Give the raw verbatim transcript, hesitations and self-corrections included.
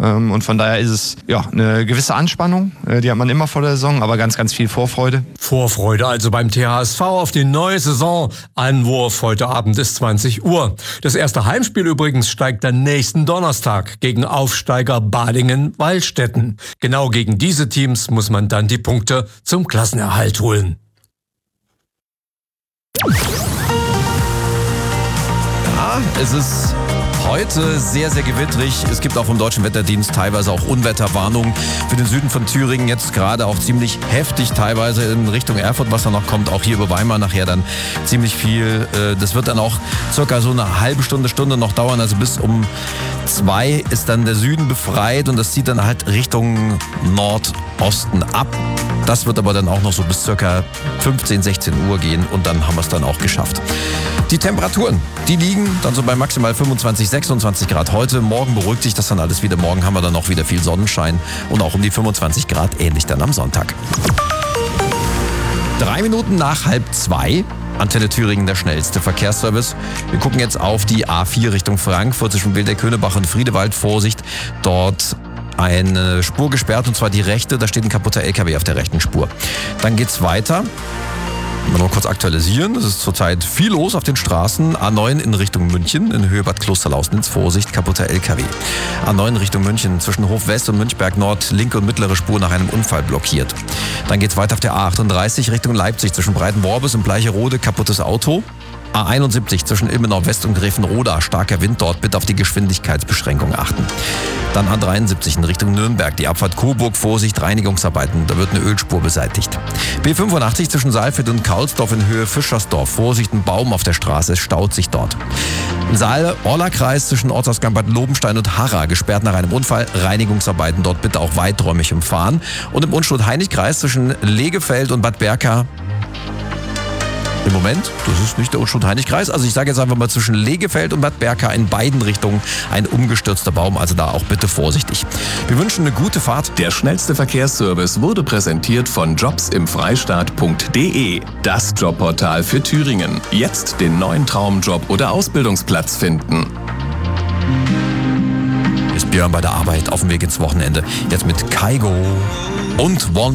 Und von daher ist es ja eine gewisse Anspannung, die hat man immer vor der Saison, aber ganz, ganz viel Vorfreude. Vorfreude also beim T H S V auf die neue Saison. Anwurf heute Abend ist zwanzig Uhr. Das erste Heimspiel übrigens steigt dann nächsten Donnerstag gegen Aufsteiger Balingen-Wallstätten. Genau gegen diese Teams muss man dann die Punkte zum Klassenerhalt holen. Ja, es ist heute sehr, sehr gewittrig. Es gibt auch vom Deutschen Wetterdienst teilweise auch Unwetterwarnungen für den Süden von Thüringen. Jetzt gerade auch ziemlich heftig teilweise in Richtung Erfurt, was da noch kommt. Auch hier über Weimar nachher dann ziemlich viel. Das wird dann auch circa so eine halbe Stunde, Stunde noch dauern. Also bis um zwei ist dann der Süden befreit und das zieht dann halt Richtung Nordosten ab. Das wird aber dann auch noch so bis circa fünfzehn, sechzehn Uhr gehen und dann haben wir es dann auch geschafft. Die Temperaturen, die liegen dann so bei maximal fünfundzwanzig, sechsundzwanzig Grad heute. Morgen beruhigt sich das dann alles wieder. Morgen haben wir dann auch wieder viel Sonnenschein und auch um die fünfundzwanzig Grad, ähnlich dann am Sonntag. Drei Minuten nach halb zwei. Antenne Thüringen, der schnellste Verkehrsservice. Wir gucken jetzt auf die A vier Richtung Frankfurt zwischen Wildeck-Köhnebach und Friedewald. Vorsicht, dort eine Spur gesperrt und zwar die rechte. Da steht ein kaputter L K W auf der rechten Spur. Dann geht's weiter. Mal noch kurz aktualisieren. Es ist zurzeit viel los auf den Straßen. A neun in Richtung München, in Höhe Bad Klosterlausnitz. Vorsicht, kaputter L K W. A neun Richtung München, zwischen Hof West und Münchberg Nord, linke und mittlere Spur nach einem Unfall blockiert. Dann geht's weiter auf der A achtunddreißig Richtung Leipzig, zwischen Breitenworbis und Bleicherode, kaputtes Auto. A einundsiebzig zwischen Ilmenau West und Gräfenroda, starker Wind dort, bitte auf die Geschwindigkeitsbeschränkung achten. Dann A dreiundsiebzig in Richtung Nürnberg, die Abfahrt Coburg, Vorsicht, Reinigungsarbeiten, da wird eine Ölspur beseitigt. B fünfundachtzig zwischen Saalfeld und Kaulsdorf in Höhe Fischersdorf, Vorsicht, ein Baum auf der Straße, es staut sich dort. Saal-Orla-Kreis zwischen Ortsausgang Bad Lobenstein und Harra, gesperrt nach einem Unfall, Reinigungsarbeiten dort bitte auch weiträumig umfahren. Und im Unstrut-Heinig-Kreis zwischen Legefeld und Bad Berka, im Moment, das ist nicht der Unstrut-Heinig-Kreis, also ich sage jetzt einfach mal zwischen Legefeld und Bad Berka in beiden Richtungen ein umgestürzter Baum, also da auch bitte vorsichtig. Wir wünschen eine gute Fahrt. Der schnellste Verkehrsservice wurde präsentiert von jobs im freistaat punkt de, das Jobportal für Thüringen. Jetzt den neuen Traumjob oder Ausbildungsplatz finden. Ist Björn bei der Arbeit auf dem Weg ins Wochenende. Jetzt mit Kaigo und One